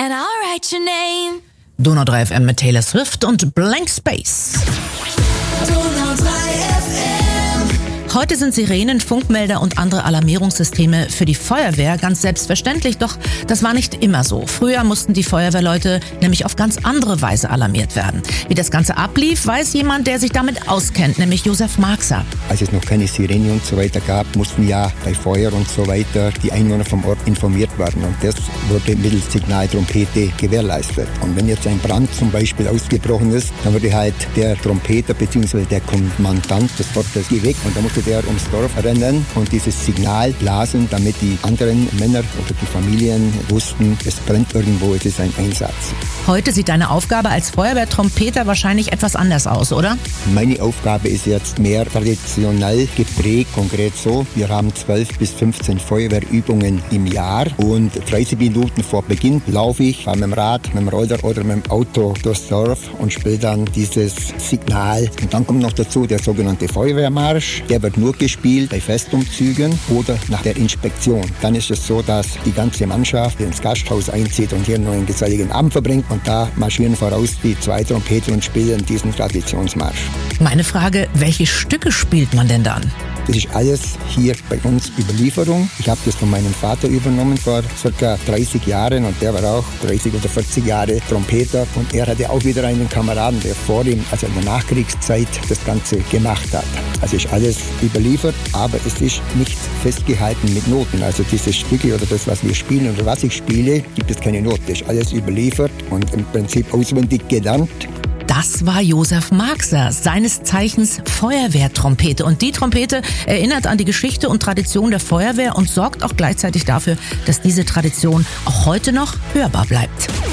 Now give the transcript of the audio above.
and I'll write your name. Donau 3 FM mit Taylor Swift und Blank Space. Donau 3 FM. Heute sind Sirenen, Funkmelder und andere Alarmierungssysteme für die Feuerwehr ganz selbstverständlich, doch das war nicht immer so. Früher mussten die Feuerwehrleute nämlich auf ganz andere Weise alarmiert werden. Wie das Ganze ablief, weiß jemand, der sich damit auskennt, nämlich Josef Marxer. Als es noch keine Sirene und so weiter gab, mussten ja bei Feuer und so weiter die Einwohner vom Ort informiert werden. Und das wurde mittels Signaltrompete gewährleistet. Und wenn jetzt ein Brand zum Beispiel ausgebrochen ist, dann würde halt der Trompeter bzw. der Kommandant des Ortes weg und da musste der ums Dorf rennen und dieses Signal blasen, damit die anderen Männer oder die Familien wussten, es brennt irgendwo, es ist ein Einsatz. Heute sieht deine Aufgabe als Feuerwehrtrompeter wahrscheinlich etwas anders aus, oder? Meine Aufgabe ist jetzt mehr traditionell geprägt, konkret so. Wir haben 12 bis 15 Feuerwehrübungen im Jahr und 30 Minuten vor Beginn laufe ich mit dem Rad, mit dem Roller oder mit dem Auto durchs Dorf und spiele dann dieses Signal. Und dann kommt noch dazu der sogenannte Feuerwehrmarsch. Der wird nur gespielt bei Festumzügen oder nach der Inspektion. Dann ist es so, dass die ganze Mannschaft ins Gasthaus einzieht und hier noch einen geselligen Abend verbringt. Und da marschieren voraus die 2 Trompeter und spielen diesen Traditionsmarsch. Meine Frage, welche Stücke spielt man denn dann? Das ist alles hier bei uns Überlieferung. Ich habe das von meinem Vater übernommen vor ca. 30 Jahren und der war auch 30 oder 40 Jahre Trompeter und er hatte auch wieder einen Kameraden, der vor ihm, also in der Nachkriegszeit, das Ganze gemacht hat. Also ist alles überliefert, aber es ist nicht festgehalten mit Noten. Also diese Stücke oder das, was wir spielen oder was ich spiele, gibt es keine Noten. Das ist alles überliefert und im Prinzip auswendig gelernt. Das war Josef Marxer, seines Zeichens Feuerwehrtrompete. Und die Trompete erinnert an die Geschichte und Tradition der Feuerwehr und sorgt auch gleichzeitig dafür, dass diese Tradition auch heute noch hörbar bleibt.